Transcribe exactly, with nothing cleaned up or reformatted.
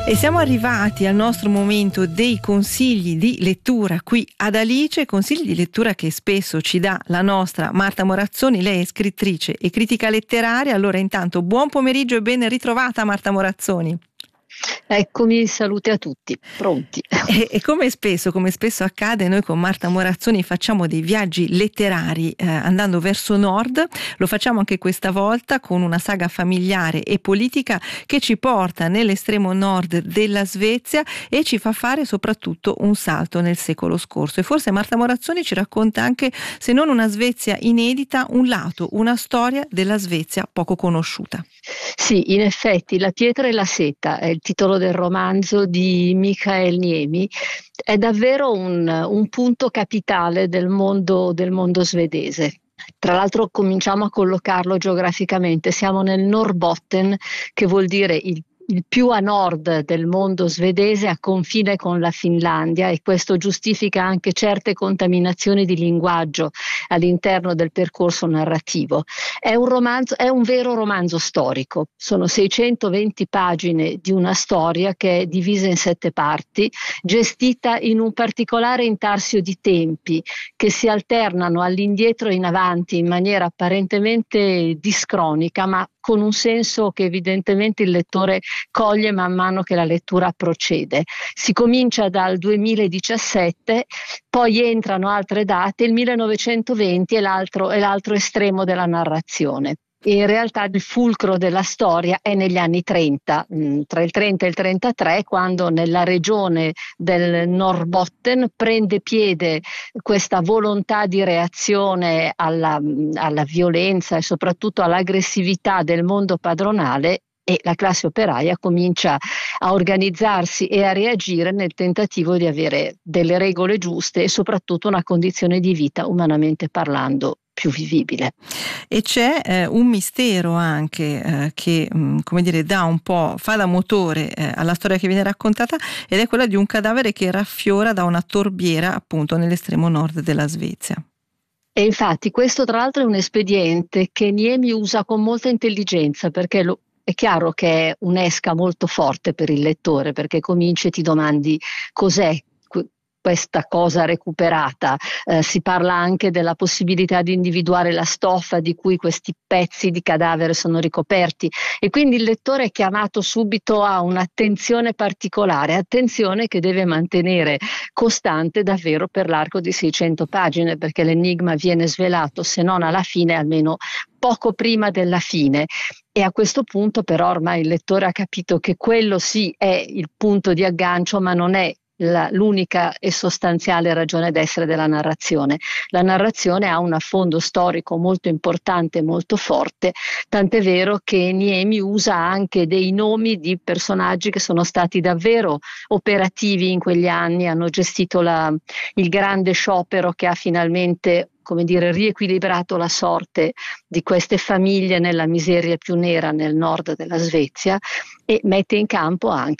E siamo arrivati al nostro momento dei consigli di lettura qui ad Alice, consigli di lettura che spesso ci dà la nostra Marta Morazzoni. Lei è scrittrice e critica letteraria. Allora intanto buon pomeriggio e ben ritrovata Marta Morazzoni. Eccomi, salute a tutti, pronti. E, e come spesso, come spesso accade, noi con Marta Morazzoni facciamo dei viaggi letterari eh, andando verso nord. Lo facciamo anche questa volta con una saga familiare e politica che ci porta nell'estremo nord della Svezia e ci fa fare soprattutto un salto nel secolo scorso. E forse Marta Morazzoni ci racconta anche, se non una Svezia inedita, un lato, una storia della Svezia poco conosciuta. Sì, in effetti La pietra e la seta è il titolo del romanzo di Mikael Niemi. È davvero un, un punto capitale del mondo, del mondo svedese. Tra l'altro cominciamo a collocarlo geograficamente. Siamo nel Norrbotten, che vuol dire il il più a nord del mondo svedese, a confine con la Finlandia, e questo giustifica anche certe contaminazioni di linguaggio all'interno del percorso narrativo. È un romanzo, è un vero romanzo storico. Sono seicentoventi pagine di una storia che è divisa in sette parti, gestita in un particolare intarsio di tempi che si alternano all'indietro e in avanti in maniera apparentemente discronica, ma con un senso che evidentemente il lettore coglie man mano che la lettura procede. Si comincia dal duemiladiciassette, poi entrano altre date, il millenovecentoventi è l'altro, è l'altro estremo della narrazione. In realtà il fulcro della storia è negli anni trenta, mh, tra il trenta e il trentatré, quando nella regione del Norrbotten prende piede questa volontà di reazione alla, alla violenza e soprattutto all'aggressività del mondo padronale, e la classe operaia comincia a organizzarsi e a reagire nel tentativo di avere delle regole giuste e soprattutto una condizione di vita, umanamente parlando, più vivibile. E c'è eh, un mistero anche eh, che mh, come dire dà un po', fa da motore eh, alla storia che viene raccontata, ed è quella di un cadavere che raffiora da una torbiera appunto nell'estremo nord della Svezia. E infatti questo tra l'altro è un espediente che Niemi usa con molta intelligenza, perché lo È chiaro che è un'esca molto forte per il lettore, perché cominci e ti domandi cos'è questa cosa recuperata. Eh, si parla anche della possibilità di individuare la stoffa di cui questi pezzi di cadavere sono ricoperti, e quindi il lettore è chiamato subito a un'attenzione particolare, attenzione che deve mantenere costante davvero per l'arco di seicento pagine, perché l'enigma viene svelato, se non alla fine, almeno poco prima della fine. E a questo punto però ormai il lettore ha capito che quello sì è il punto di aggancio, ma non è La, l'unica e sostanziale ragione d'essere della narrazione. La narrazione ha un affondo storico molto importante, molto forte, tant'è vero che Niemi usa anche dei nomi di personaggi che sono stati davvero operativi in quegli anni, hanno gestito la, il grande sciopero che ha finalmente, come dire, riequilibrato la sorte di queste famiglie nella miseria più nera nel nord della Svezia, e mette in campo anche